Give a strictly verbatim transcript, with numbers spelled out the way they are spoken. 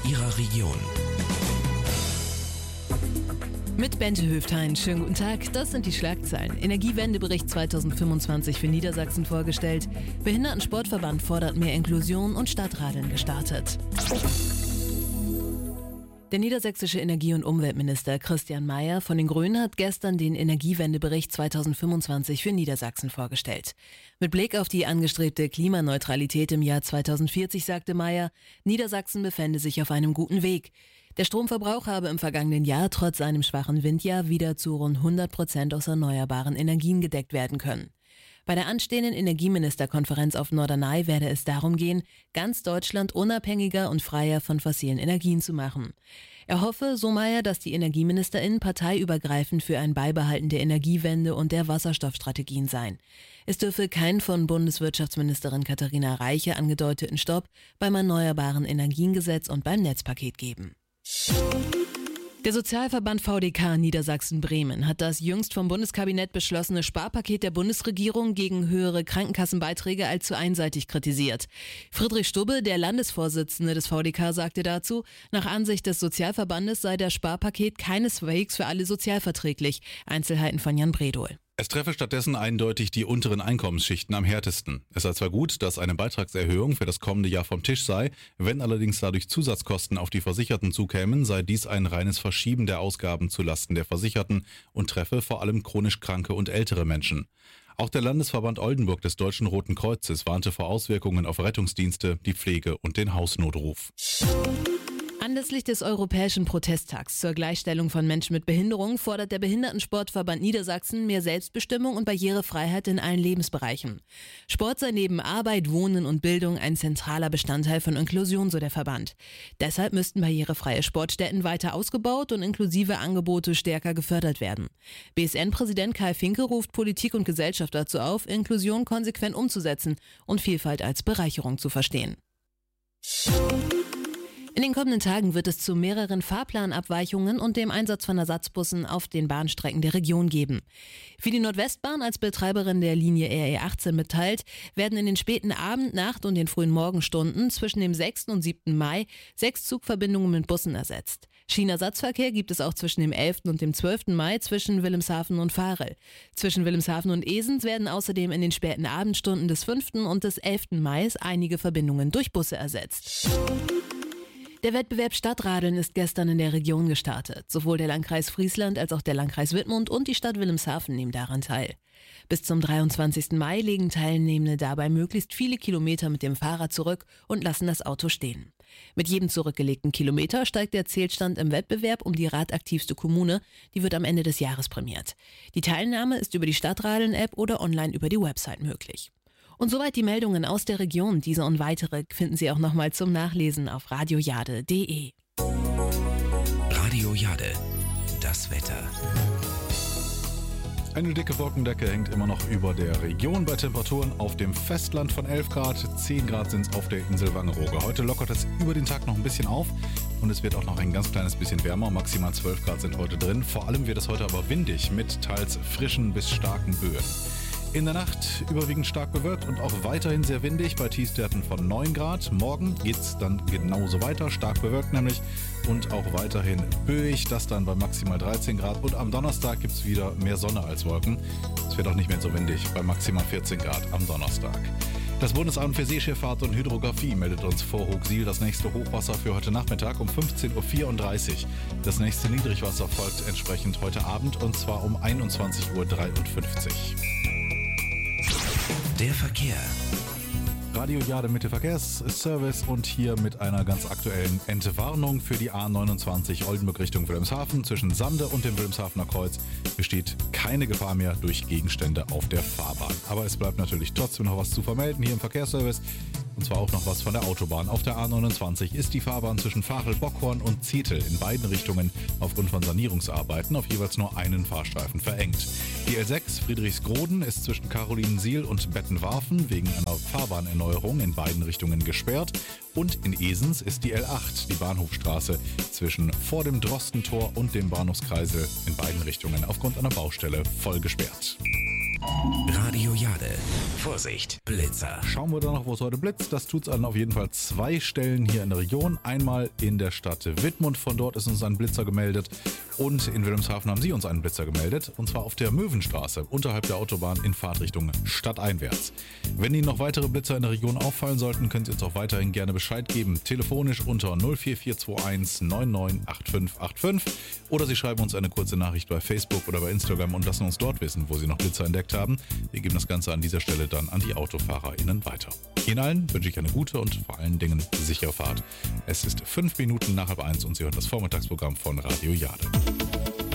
Ihrer Region. Mit Bente Höftein, schönen guten Tag. Das sind die Schlagzeilen. Energiewendebericht zweitausendfünfundzwanzig für Niedersachsen vorgestellt. Behindertensportverband fordert mehr Inklusion und Stadtradeln gestartet. Der niedersächsische Energie- und Umweltminister Christian Mayer von den Grünen hat gestern den Energiewendebericht zweitausendfünfundzwanzig für Niedersachsen vorgestellt. Mit Blick auf die angestrebte Klimaneutralität im Jahr zweitausendvierzig sagte Mayer, Niedersachsen befände sich auf einem guten Weg. Der Stromverbrauch habe im vergangenen Jahr trotz einem schwachen Windjahr wieder zu rund hundert Prozent aus erneuerbaren Energien gedeckt werden können. Bei der anstehenden Energieministerkonferenz auf Norderney werde es darum gehen, ganz Deutschland unabhängiger und freier von fossilen Energien zu machen. Er hoffe, so Mayer, dass die EnergieministerInnen parteiübergreifend für ein Beibehalten der Energiewende und der Wasserstoffstrategien seien. Es dürfe keinen von Bundeswirtschaftsministerin Katharina Reiche angedeuteten Stopp beim Erneuerbaren Energiengesetz und beim Netzpaket geben. Der Sozialverband V D K Niedersachsen-Bremen hat das jüngst vom Bundeskabinett beschlossene Sparpaket der Bundesregierung gegen höhere Krankenkassenbeiträge als zu einseitig kritisiert. Friedrich Stubbe, der Landesvorsitzende des V D K, sagte dazu, nach Ansicht des Sozialverbandes sei das Sparpaket keineswegs für alle sozialverträglich. Einzelheiten von Jan Bredohl. Es treffe stattdessen eindeutig die unteren Einkommensschichten am härtesten. Es sei zwar gut, dass eine Beitragserhöhung für das kommende Jahr vom Tisch sei, wenn allerdings dadurch Zusatzkosten auf die Versicherten zukämen, sei dies ein reines Verschieben der Ausgaben zulasten der Versicherten und treffe vor allem chronisch kranke und ältere Menschen. Auch der Landesverband Oldenburg des Deutschen Roten Kreuzes warnte vor Auswirkungen auf Rettungsdienste, die Pflege und den Hausnotruf. Anlässlich des Europäischen Protesttags zur Gleichstellung von Menschen mit Behinderung fordert der Behindertensportverband Niedersachsen mehr Selbstbestimmung und Barrierefreiheit in allen Lebensbereichen. Sport sei neben Arbeit, Wohnen und Bildung ein zentraler Bestandteil von Inklusion, so der Verband. Deshalb müssten barrierefreie Sportstätten weiter ausgebaut und inklusive Angebote stärker gefördert werden. B S N-Präsident Kai Finke ruft Politik und Gesellschaft dazu auf, Inklusion konsequent umzusetzen und Vielfalt als Bereicherung zu verstehen. In den kommenden Tagen wird es zu mehreren Fahrplanabweichungen und dem Einsatz von Ersatzbussen auf den Bahnstrecken der Region geben. Wie die Nordwestbahn als Betreiberin der Linie R E achtzehn mitteilt, werden in den späten Abend-, Nacht- und den frühen Morgenstunden zwischen dem sechsten und siebten Mai sechs Zugverbindungen mit Bussen ersetzt. Schienenersatzverkehr gibt es auch zwischen dem elften und dem zwölften Mai zwischen Wilhelmshaven und Varel. Zwischen Wilhelmshaven und Esens werden außerdem in den späten Abendstunden des fünften und des elften Mai einige Verbindungen durch Busse ersetzt. Der Wettbewerb Stadtradeln ist gestern in der Region gestartet. Sowohl der Landkreis Friesland als auch der Landkreis Wittmund und die Stadt Wilhelmshaven nehmen daran teil. Bis zum dreiundzwanzigsten Mai legen Teilnehmende dabei möglichst viele Kilometer mit dem Fahrrad zurück und lassen das Auto stehen. Mit jedem zurückgelegten Kilometer steigt der Zählstand im Wettbewerb um die radaktivste Kommune. Die wird am Ende des Jahres prämiert. Die Teilnahme ist über die Stadtradeln-App oder online über die Website möglich. Und soweit die Meldungen aus der Region. Diese und weitere finden Sie auch nochmal zum Nachlesen auf radiojade punkt de. Radio Jade, das Wetter. Eine dicke Wolkendecke hängt immer noch über der Region bei Temperaturen auf dem Festland von elf Grad. zehn Grad sind es auf der Insel Wangerooge. Heute lockert es über den Tag noch ein bisschen auf und es wird auch noch ein ganz kleines bisschen wärmer. Maximal zwölf Grad sind heute drin. Vor allem wird es heute aber windig mit teils frischen bis starken Böen. In der Nacht überwiegend stark bewölkt und auch weiterhin sehr windig bei Tiefstwerten von neun Grad. Morgen geht's dann genauso weiter, stark bewölkt nämlich und auch weiterhin böig, das dann bei maximal dreizehn Grad. Und am Donnerstag gibt's wieder mehr Sonne als Wolken. Es wird auch nicht mehr so windig bei maximal vierzehn Grad am Donnerstag. Das Bundesamt für Seeschifffahrt und Hydrographie meldet uns vor Hochsiel das nächste Hochwasser für heute Nachmittag um fünfzehn Uhr vierunddreißig. Das nächste Niedrigwasser folgt entsprechend heute Abend und zwar um einundzwanzig Uhr dreiundfünfzig. Der Verkehr. Radio Jade Mitte Verkehrsservice und hier mit einer ganz aktuellen Entwarnung für die A neunundzwanzig Oldenburg Richtung Wilhelmshaven. Zwischen Sande und dem Wilhelmshavener Kreuz besteht keine Gefahr mehr durch Gegenstände auf der Fahrbahn. Aber es bleibt natürlich trotzdem noch was zu vermelden hier im Verkehrsservice. Und zwar auch noch was von der Autobahn. Auf der A neunundzwanzig ist die Fahrbahn zwischen Varel, Bockhorn und Zetel in beiden Richtungen aufgrund von Sanierungsarbeiten auf jeweils nur einen Fahrstreifen verengt. Die L sechs Friedrichsgroden ist zwischen Carolinensiel und Bettenwarfen wegen einer Fahrbahnerneuerung in beiden Richtungen gesperrt. Und in Esens ist die L acht, die Bahnhofstraße, zwischen vor dem Drostentor und dem Bahnhofskreisel in beiden Richtungen aufgrund einer Baustelle voll gesperrt. Radio Jade. Vorsicht, Blitzer. Schauen wir da noch, wo es heute blitzt. Das tut es an auf jeden Fall zwei Stellen hier in der Region. Einmal in der Stadt Wittmund, von dort ist uns ein Blitzer gemeldet. Und in Wilhelmshaven haben Sie uns einen Blitzer gemeldet. Und zwar auf der Möwenstraße, unterhalb der Autobahn in Fahrtrichtung stadteinwärts. Wenn Ihnen noch weitere Blitzer in der Region auffallen sollten, können Sie uns auch weiterhin gerne Bescheid geben. Telefonisch unter null vier vier zwei eins neun neun acht fünf acht fünf. Oder Sie schreiben uns eine kurze Nachricht bei Facebook oder bei Instagram und lassen uns dort wissen, wo Sie noch Blitzer entdeckt haben. Wir geben das Ganze an dieser Stelle dann an die AutofahrerInnen weiter. Ihnen allen wünsche ich eine gute und vor allen Dingen sichere Fahrt. Es ist fünf Minuten nach halb eins und Sie hören das Vormittagsprogramm von Radio Jade.